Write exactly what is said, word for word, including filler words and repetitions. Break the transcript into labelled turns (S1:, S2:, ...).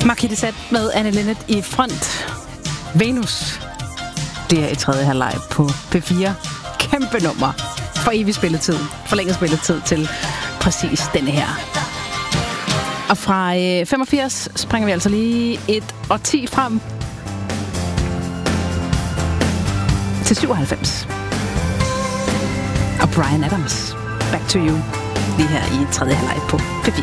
S1: Marquette sat med Anne Linnet i front. Venus. Det er i tredje halvleg på P fire. Kæmpe nummer. For evig spilletid. Forlænget spilletid til præcis denne her. Og fra øh, femogfirs springer vi altså lige et og ti frem til syvoghalvfems. Og Bryan Adams. Back to you. Lige her i tredje halvleg på P fire.